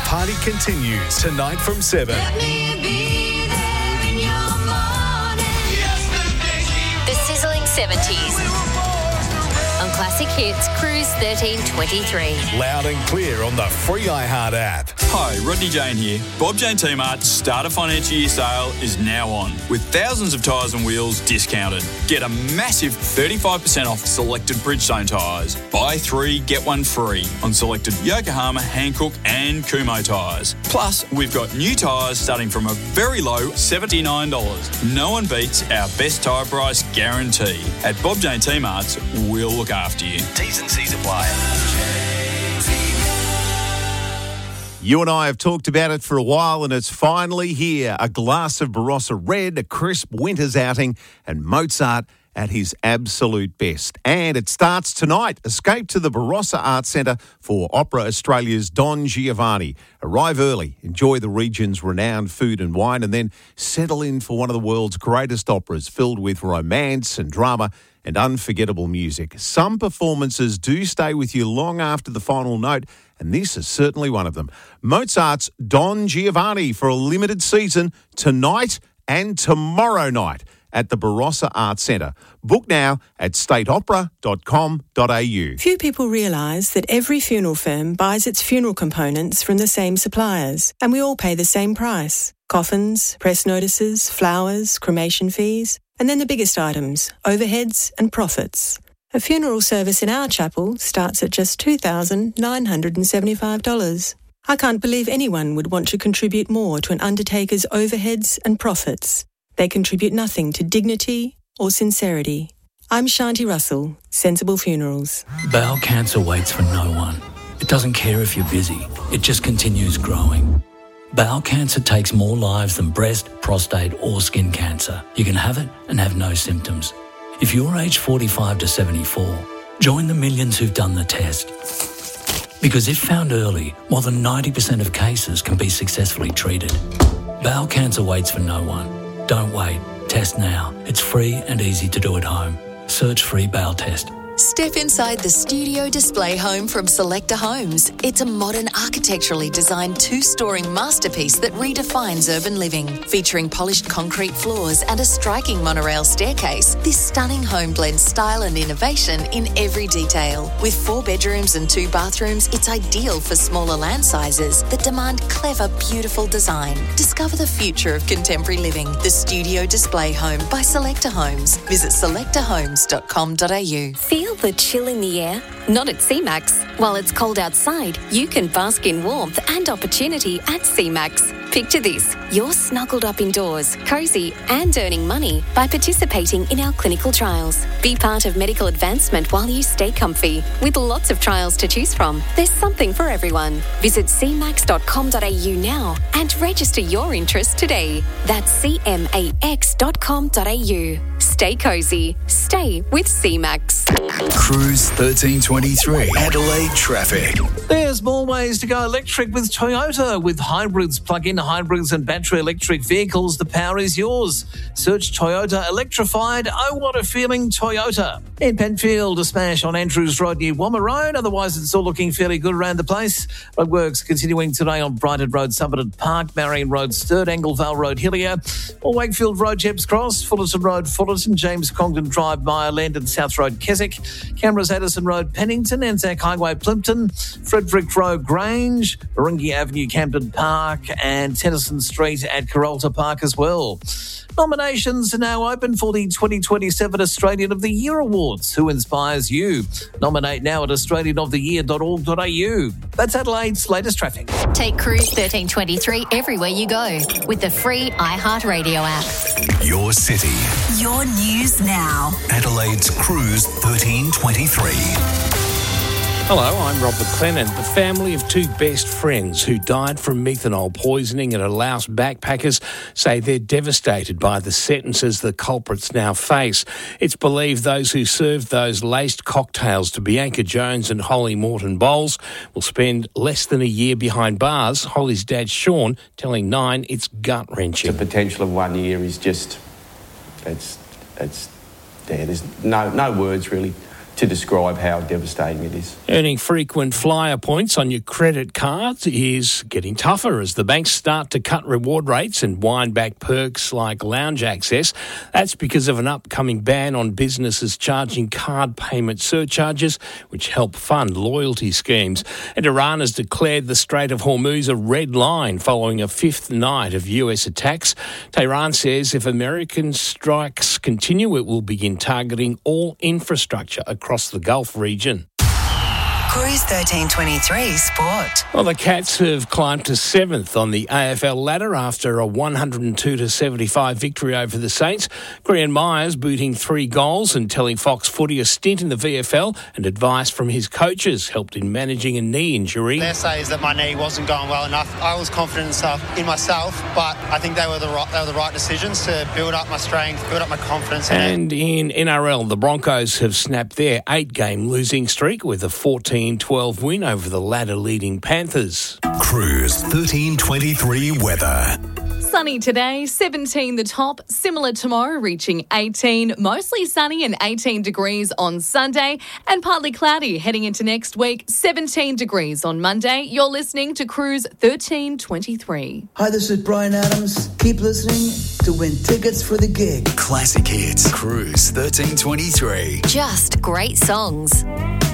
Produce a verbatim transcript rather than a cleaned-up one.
party continues tonight from seven. Let me be there in your morning. The sizzling seventies. On Classic Hits, Cruise thirteen twenty-three. Loud and clear on the free iHeart app. Hi, Rodney Jane here. Bob Jane T-Mart's Starter Financial Year sale is now on, with thousands of tyres and wheels discounted. Get a massive thirty-five percent off selected Bridgestone tyres. Buy three, get one free on selected Yokohama, Hankook and Kumho tyres. Plus, we've got new tyres starting from a very low seventy-nine dollars. No one beats our best tyre price guarantee. At Bob Jane T-Mart's, we'll look after you. T's and C's apply. You and I have talked about it for a while and it's finally here. A glass of Barossa Red, a crisp winter's outing and Mozart at his absolute best. And it starts tonight. Escape to the Barossa Arts Centre for Opera Australia's Don Giovanni. Arrive early, enjoy the region's renowned food and wine and then settle in for one of the world's greatest operas filled with romance and drama and unforgettable music. Some performances do stay with you long after the final note, and this is certainly one of them. Mozart's Don Giovanni for a limited season tonight and tomorrow night at the Barossa Arts Centre. Book now at state opera dot com dot a u. Few people realise that every funeral firm buys its funeral components from the same suppliers, and we all pay the same price. Coffins, press notices, flowers, cremation fees, and then the biggest items, overheads and profits. A funeral service in our chapel starts at just two thousand nine hundred seventy-five dollars. I can't believe anyone would want to contribute more to an undertaker's overheads and profits. They contribute nothing to dignity or sincerity. I'm Shanti Russell, Sensible Funerals. Bowel cancer waits for no one. It doesn't care if you're busy. It just continues growing. Bowel cancer takes more lives than breast, prostate or skin cancer. You can have it and have no symptoms. If you're aged forty-five to seventy-four, join the millions who've done the test. Because if found early, more than ninety percent of cases can be successfully treated. Bowel cancer waits for no one. Don't wait. Test now. It's free and easy to do at home. Search free bowel test. Step inside the studio display home from Selector Homes. It's a modern, architecturally designed two-storey masterpiece that redefines urban living. Featuring polished concrete floors and a striking monorail staircase, this stunning home blends style and innovation in every detail. With four bedrooms and two bathrooms, it's ideal for smaller land sizes that demand clever, beautiful design. Discover the future of contemporary living. The Studio Display Home by Selector Homes. Visit selector homes dot com dot a u. Feel the chill in the air? Not at C MAX. While it's cold outside, you can bask in warmth and opportunity at C MAX. Picture this. You're snuggled up indoors, cosy and earning money by participating in our clinical trials. Be part of medical advancement while you stay comfy. With lots of trials to choose from, there's something for everyone. Visit c max dot com dot a u now and register your interest today. That's c max dot com dot a u. Stay cosy. Stay with C MAX. Cruise thirteen twenty-three. Adelaide traffic. There's more ways to go electric with Toyota. With hybrids, plug-in hybrids and battery electric vehicles, the power is yours. Search Toyota Electrified. Oh, what a feeling, Toyota. In Penfield, a smash on Andrews Road near Wommer Road. Otherwise, it's all looking fairly good around the place. Roadworks continuing today on Brighton Road, Somerton Park, Marion Road, Sturt, Anglevale Road, Hillier, or Wakefield Road, Jeps Cross, Fullerton Road, Fullerton, James Congdon Drive, Mireland and South Road, Keswick, Cameras, Addison Road, Pennington, Anzac Highway, Plimpton, Frederick Road, Grange, Baringi Avenue, Camden Park, and Tennyson Street at Carolta Park as well. Nominations are now open for the twenty twenty-seven Australian of the Year Awards. Who inspires you? Nominate now at australian of the year dot org dot a u. That's Adelaide's latest traffic. Take Cruise thirteen twenty-three everywhere you go with the free iHeartRadio app. Your city. Your news now. Adelaide's Cruise thirteen twenty-three. Hello, I'm Robert Clennon. The family of two best friends who died from methanol poisoning at a Laos backpackers say they're devastated by the sentences the culprits now face. It's believed those who served those laced cocktails to Bianca Jones and Holly Morton Bowles will spend less than a year behind bars. Holly's dad, Sean, telling Nine it's gut-wrenching. The potential of one year is just, it's, it's there. There's no, no words really to describe how devastating it is. Earning frequent flyer points on your credit cards is getting tougher as the banks start to cut reward rates and wind back perks like lounge access. That's because of an upcoming ban on businesses charging card payment surcharges, which help fund loyalty schemes. And Iran has declared the Strait of Hormuz a red line following a fifth night of U S attacks. Tehran says if American strikes continue, it will begin targeting all infrastructure across across the Gulf region. Cruise thirteen twenty-three Sport. Well, the Cats have climbed to seventh on the A F L ladder after a one hundred two to seventy-five victory over the Saints. Graham Myers booting three goals and telling Fox Footy a stint in the V F L and advice from his coaches helped in managing a knee injury. Their say is that my knee wasn't going well enough. I was confident in, stuff, in myself, but I think they were the right, they were the right decisions to build up my strength, build up my confidence. And in N R L, the Broncos have snapped their eight-game losing streak with a fourteen twelve win over the ladder-leading Panthers. Cruise thirteen twenty-three weather. Sunny today, seventeen the top, similar tomorrow reaching eighteen, mostly sunny and eighteen degrees on Sunday, and partly cloudy heading into next week, seventeen degrees on Monday. You're listening to Cruise thirteen twenty-three. Hi, this is Brian Adams. Keep listening to win tickets for the gig. Classic hits. Cruise thirteen twenty-three. Just great songs.